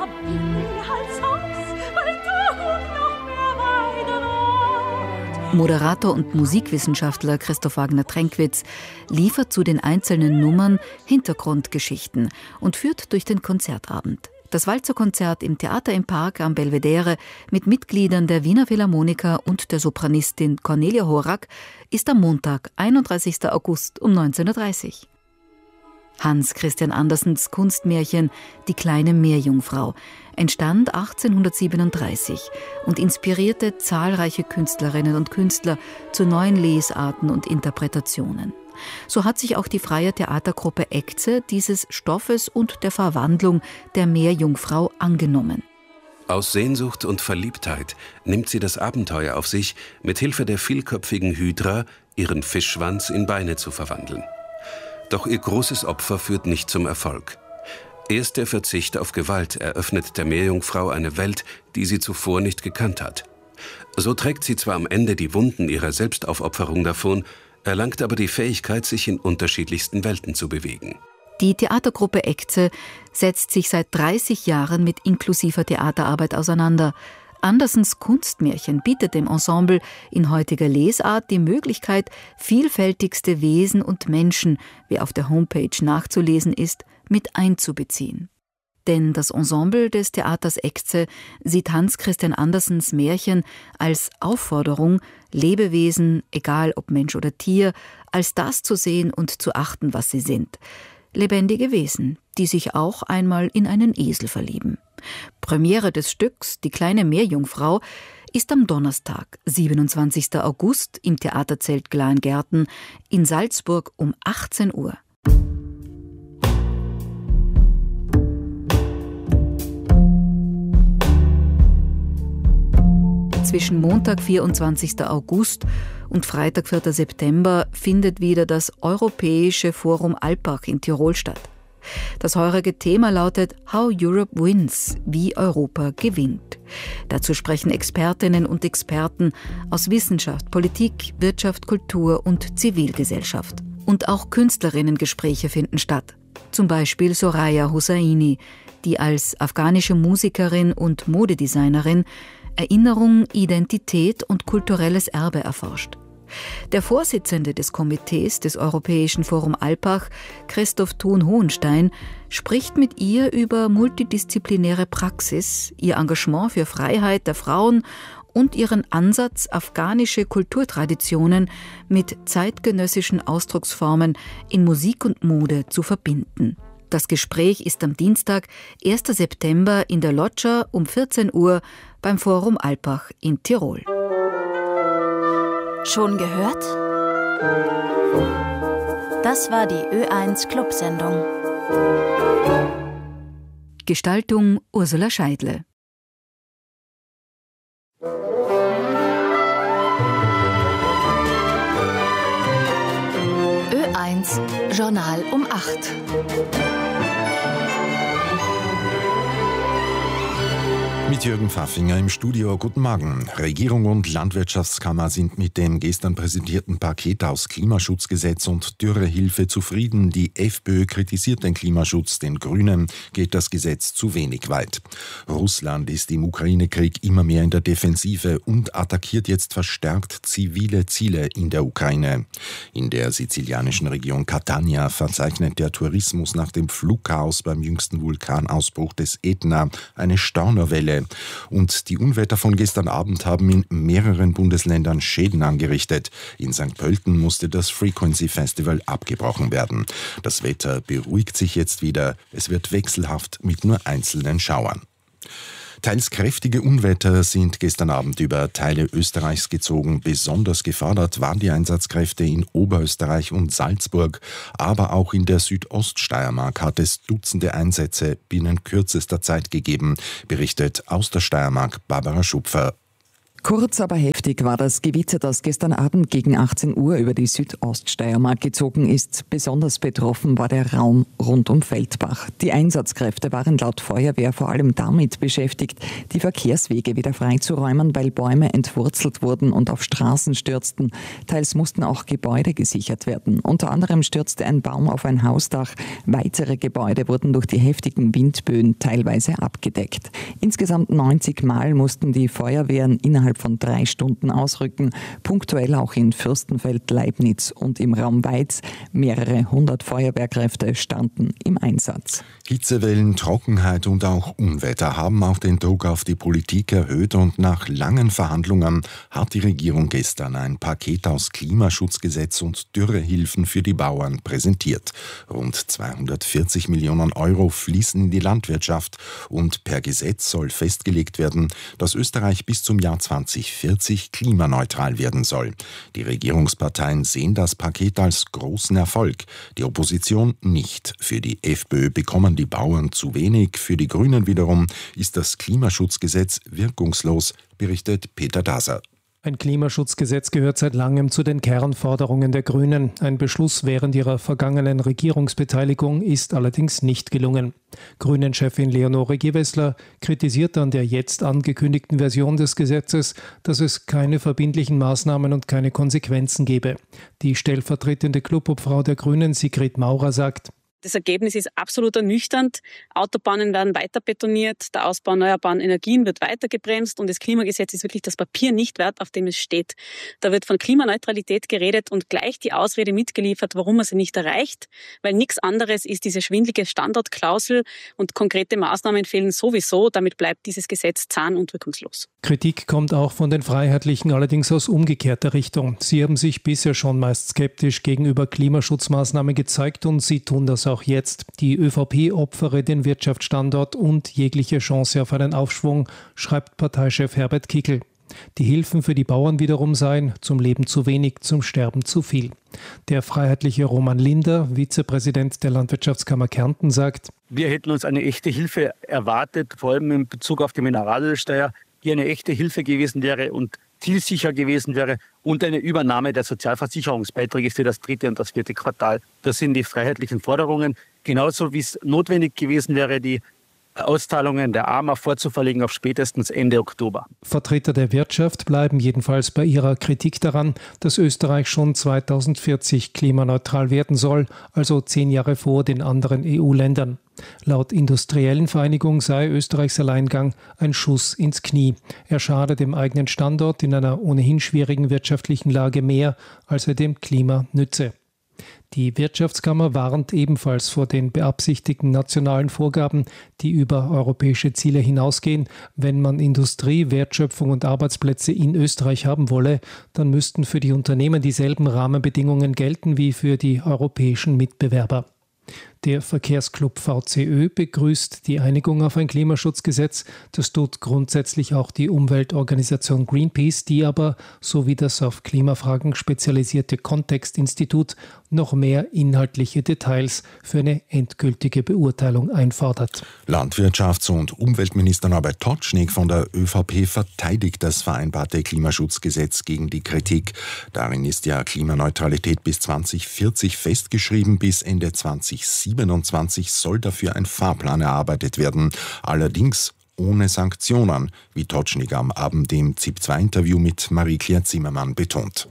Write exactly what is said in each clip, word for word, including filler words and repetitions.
Moderator und Musikwissenschaftler Christoph Wagner-Tränkwitz liefert zu den einzelnen Nummern Hintergrundgeschichten und führt durch den Konzertabend. Das Walzerkonzert im Theater im Park am Belvedere mit Mitgliedern der Wiener Philharmoniker und der Sopranistin Cornelia Horak ist am Montag, einunddreißigsten August um neunzehn Uhr dreißig. Hans Christian Andersens Kunstmärchen Die kleine Meerjungfrau entstand achtzehnhundertsiebenunddreißig und inspirierte zahlreiche Künstlerinnen und Künstler zu neuen Lesarten und Interpretationen. So hat sich auch die freie Theatergruppe Ecce dieses Stoffes und der Verwandlung der Meerjungfrau angenommen. Aus Sehnsucht und Verliebtheit nimmt sie das Abenteuer auf sich, mit Hilfe der vielköpfigen Hydra ihren Fischschwanz in Beine zu verwandeln. Doch ihr großes Opfer führt nicht zum Erfolg. Erst der Verzicht auf Gewalt eröffnet der Meerjungfrau eine Welt, die sie zuvor nicht gekannt hat. So trägt sie zwar am Ende die Wunden ihrer Selbstaufopferung davon, erlangt aber die Fähigkeit, sich in unterschiedlichsten Welten zu bewegen. Die Theatergruppe Ecce setzt sich seit dreißig Jahren mit inklusiver Theaterarbeit auseinander. Andersens Kunstmärchen bietet dem Ensemble in heutiger Lesart die Möglichkeit, vielfältigste Wesen und Menschen, wie auf der Homepage nachzulesen ist, mit einzubeziehen. Denn das Ensemble des Theaters Ecce sieht Hans Christian Andersens Märchen als Aufforderung, Lebewesen, egal ob Mensch oder Tier, als das zu sehen und zu achten, was sie sind. Lebendige Wesen, die sich auch einmal in einen Esel verlieben. Premiere des Stücks Die kleine Meerjungfrau ist am Donnerstag, siebenundzwanzigsten August im Theaterzelt Glahengärten in Salzburg um achtzehn Uhr. Zwischen Montag, vierundzwanzigsten August und Freitag, vierten September findet wieder das Europäische Forum Alpbach in Tirol statt. Das heurige Thema lautet How Europe Wins, wie Europa gewinnt. Dazu sprechen Expertinnen und Experten aus Wissenschaft, Politik, Wirtschaft, Kultur und Zivilgesellschaft. Und auch Künstlerinnengespräche finden statt. Zum Beispiel Soraya Hussaini, die als afghanische Musikerin und Modedesignerin Erinnerung, Identität und kulturelles Erbe erforscht. Der Vorsitzende des Komitees des Europäischen Forum Alpbach, Christoph Thun-Hohenstein, spricht mit ihr über multidisziplinäre Praxis, ihr Engagement für Freiheit der Frauen und ihren Ansatz, afghanische Kulturtraditionen mit zeitgenössischen Ausdrucksformen in Musik und Mode zu verbinden. Das Gespräch ist am Dienstag, ersten September in der Loggia um vierzehn Uhr beim Forum Alpbach in Tirol. Schon gehört? Das war die Ö eins Clubsendung. Gestaltung Ursula Scheidle. Ö eins Journal um acht. Mit Jürgen Pfaffinger im Studio. Guten Morgen. Regierung und Landwirtschaftskammer sind mit dem gestern präsentierten Paket aus Klimaschutzgesetz und Dürrehilfe zufrieden. Die FPÖ kritisiert den Klimaschutz, den Grünen geht das Gesetz zu wenig weit. Russland ist im Ukraine-Krieg immer mehr in der Defensive und attackiert jetzt verstärkt zivile Ziele in der Ukraine. In der sizilianischen Region Catania verzeichnet der Tourismus nach dem Flugchaos beim jüngsten Vulkanausbruch des Ätna eine Staunerwelle. Und die Unwetter von gestern Abend haben in mehreren Bundesländern Schäden angerichtet. In Sankt Pölten musste das Frequency Festival abgebrochen werden. Das Wetter beruhigt sich jetzt wieder. Es wird wechselhaft mit nur einzelnen Schauern. Teils kräftige Unwetter sind gestern Abend über Teile Österreichs gezogen. Besonders gefordert waren die Einsatzkräfte in Oberösterreich und Salzburg. Aber auch in der Südoststeiermark hat es Dutzende Einsätze binnen kürzester Zeit gegeben, berichtet aus der Steiermark Barbara Schupfer. Kurz, aber heftig Heftig war das Gewitter, das gestern Abend gegen achtzehn Uhr über die Südoststeiermark gezogen ist. Besonders betroffen war der Raum rund um Feldbach. Die Einsatzkräfte waren laut Feuerwehr vor allem damit beschäftigt, die Verkehrswege wieder freizuräumen, weil Bäume entwurzelt wurden und auf Straßen stürzten. Teils mussten auch Gebäude gesichert werden. Unter anderem stürzte ein Baum auf ein Hausdach. Weitere Gebäude wurden durch die heftigen Windböen teilweise abgedeckt. Insgesamt neunzig Mal mussten die Feuerwehren innerhalb von drei Stunden ausrücken. Punktuell auch in Fürstenfeld, Leibniz und im Raum Weiz. Mehrere hundert Feuerwehrkräfte standen im Einsatz. Hitzewellen, Trockenheit und auch Unwetter haben auch den Druck auf die Politik erhöht und nach langen Verhandlungen hat die Regierung gestern ein Paket aus Klimaschutzgesetz und Dürrehilfen für die Bauern präsentiert. Rund zweihundertvierzig Millionen Euro fließen in die Landwirtschaft und per Gesetz soll festgelegt werden, dass Österreich bis zum Jahr zweitausendvierzig klimaneutral werden soll. Die Regierungsparteien sehen das Paket als großen Erfolg, die Opposition nicht. Für die FPÖ bekommen die Bauern zu wenig, für die Grünen wiederum ist das Klimaschutzgesetz wirkungslos, berichtet Peter Daser. Ein Klimaschutzgesetz gehört seit langem zu den Kernforderungen der Grünen. Ein Beschluss während ihrer vergangenen Regierungsbeteiligung ist allerdings nicht gelungen. Grünen-Chefin Leonore Gewessler kritisiert an der jetzt angekündigten Version des Gesetzes, dass es keine verbindlichen Maßnahmen und keine Konsequenzen gebe. Die stellvertretende Clubobfrau der Grünen, Sigrid Maurer, sagt: Das Ergebnis ist absolut ernüchternd. Autobahnen werden weiter betoniert, der Ausbau erneuerbarer Energien wird weiter gebremst und das Klimagesetz ist wirklich das Papier nicht wert, auf dem es steht. Da wird von Klimaneutralität geredet und gleich die Ausrede mitgeliefert, warum man sie nicht erreicht, weil nichts anderes ist diese schwindelige Standortklausel und konkrete Maßnahmen fehlen sowieso. Damit bleibt dieses Gesetz zahn- und wirkungslos. Kritik kommt auch von den Freiheitlichen, allerdings aus umgekehrter Richtung. Sie haben sich bisher schon meist skeptisch gegenüber Klimaschutzmaßnahmen gezeigt und sie tun das auch jetzt. Die ÖVP opfere den Wirtschaftsstandort und jegliche Chance auf einen Aufschwung, schreibt Parteichef Herbert Kickl. Die Hilfen für die Bauern wiederum seien zum Leben zu wenig, zum Sterben zu viel. Der freiheitliche Roman Linder, Vizepräsident der Landwirtschaftskammer Kärnten, sagt: Wir hätten uns eine echte Hilfe erwartet, vor allem in Bezug auf die Mineralölsteuer, die eine echte Hilfe gewesen wäre und zielsicher gewesen wäre und eine Übernahme der Sozialversicherungsbeiträge für das dritte und das vierte Quartal. Das sind die freiheitlichen Forderungen. Genauso wie es notwendig gewesen wäre, die Auszahlungen der A M A vorzuverlegen auf spätestens Ende Oktober. Vertreter der Wirtschaft bleiben jedenfalls bei ihrer Kritik daran, dass Österreich schon zweitausendvierzig klimaneutral werden soll, also zehn Jahre vor den anderen E U-Ländern. Laut Industriellen Vereinigung sei Österreichs Alleingang ein Schuss ins Knie. Er schade dem eigenen Standort in einer ohnehin schwierigen wirtschaftlichen Lage mehr, als er dem Klima nütze. Die Wirtschaftskammer warnt ebenfalls vor den beabsichtigten nationalen Vorgaben, die über europäische Ziele hinausgehen. Wenn man Industrie, Wertschöpfung und Arbeitsplätze in Österreich haben wolle, dann müssten für die Unternehmen dieselben Rahmenbedingungen gelten wie für die europäischen Mitbewerber. Der Verkehrsclub V C Ö begrüßt die Einigung auf ein Klimaschutzgesetz. Das tut grundsätzlich auch die Umweltorganisation Greenpeace, die aber, so wie das auf Klimafragen spezialisierte Kontext-Institut, noch mehr inhaltliche Details für eine endgültige Beurteilung einfordert. Landwirtschafts- und Umweltminister Norbert Totschnig von der ÖVP verteidigt das vereinbarte Klimaschutzgesetz gegen die Kritik. Darin ist ja Klimaneutralität bis zweitausendvierzig festgeschrieben, bis Ende zweitausendsiebenundzwanzig soll dafür ein Fahrplan erarbeitet werden. Allerdings ohne Sanktionen, wie Totschnig am Abend im ZIP zwei Interview mit Marie-Claire Zimmermann betont.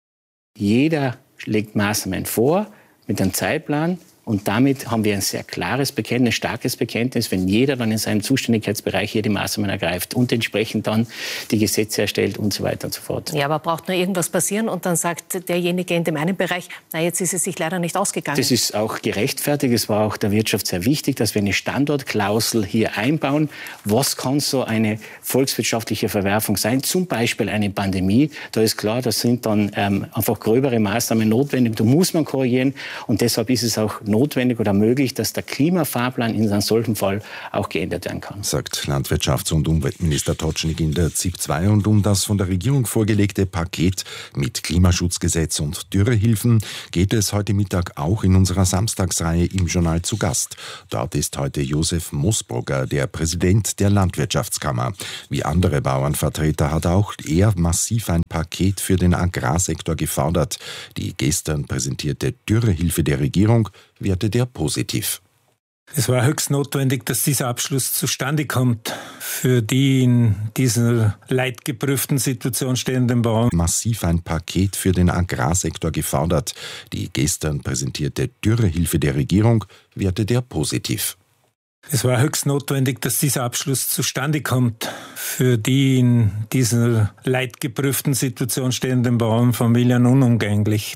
Jeder legt Maßnahmen vor mit einem Zeitplan. Und damit haben wir ein sehr klares Bekenntnis, starkes Bekenntnis, wenn jeder dann in seinem Zuständigkeitsbereich hier die Maßnahmen ergreift und entsprechend dann die Gesetze erstellt und so weiter und so fort. Ja, aber braucht nur irgendwas passieren und dann sagt derjenige in dem einen Bereich, na, jetzt ist es sich leider nicht ausgegangen. Das ist auch gerechtfertigt. Es war auch der Wirtschaft sehr wichtig, dass wir eine Standortklausel hier einbauen. Was kann so eine volkswirtschaftliche Verwerfung sein? Zum Beispiel eine Pandemie. Da ist klar, da sind dann ähm, einfach gröbere Maßnahmen notwendig. Da muss man korrigieren und deshalb ist es auch notwendig, notwendig oder möglich, dass der Klimafahrplan in einem solchen Fall auch geändert werden kann. Sagt Landwirtschafts- und Umweltminister Totschnig in der Z I P zwei. Und um das von der Regierung vorgelegte Paket mit Klimaschutzgesetz und Dürrehilfen geht es heute Mittag auch in unserer Samstagsreihe im Journal zu Gast. Dort ist heute Josef Moosbrugger, der Präsident der Landwirtschaftskammer. Wie andere Bauernvertreter hat auch er massiv ein Paket für den Agrarsektor gefordert. Die gestern präsentierte Dürrehilfe der Regierung wertet er positiv. Es war höchst notwendig, dass dieser Abschluss zustande kommt für die in dieser leidgeprüften Situation stehenden Bauern. Massiv ein Paket für den Agrarsektor gefordert. Die gestern präsentierte Dürrehilfe der Regierung wertet er positiv. Es war höchst notwendig, dass dieser Abschluss zustande kommt für die in dieser leidgeprüften Situation stehenden Bauernfamilien unumgänglich.